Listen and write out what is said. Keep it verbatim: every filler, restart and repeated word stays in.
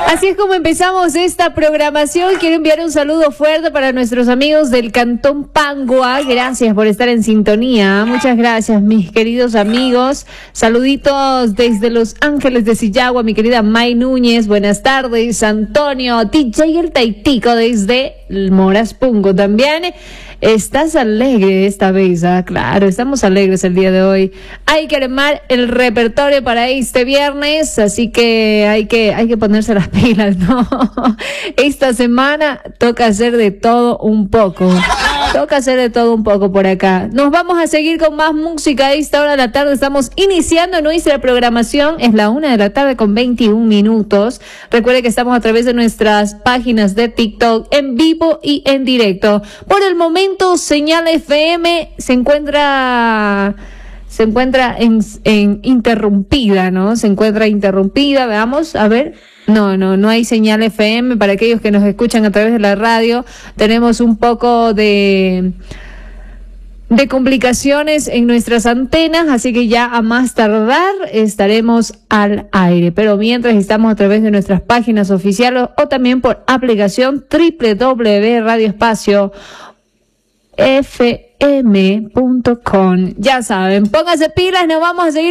Así es como empezamos esta programación. Quiero enviar un saludo fuerte para nuestros amigos del Cantón Pangua. Gracias por estar en sintonía. Muchas gracias, mis queridos amigos. Saluditos desde Los Ángeles de Sillagua, mi querida May Núñez. Buenas tardes, Antonio. D J El Taitico desde Moraspungo también. Estás alegre esta vez, ah, claro, estamos alegres el día de hoy. Hay que armar el repertorio para este viernes, así que hay que hay que ponerse las pilas, ¿no? Esta semana toca hacer de todo un poco. Toca hacer de todo un poco por acá. Nos vamos a seguir con más música a esta hora de la tarde. Estamos iniciando nuestra programación. Es la una de la tarde con veintiún minutos. Recuerde que estamos a través de nuestras páginas de TikTok en vivo y en directo. Por el momento, Señal F M se encuentra... se encuentra en, en interrumpida, ¿no? Se encuentra interrumpida, veamos, a ver. No, no, no hay señal F M para aquellos que nos escuchan a través de la radio. Tenemos un poco de, de complicaciones en nuestras antenas, así que ya a más tardar estaremos al aire. Pero mientras estamos a través de nuestras páginas oficiales o también por aplicación doble u doble u doble u punto radio espacio f m punto com. Ya saben, pónganse pilas, nos vamos a seguir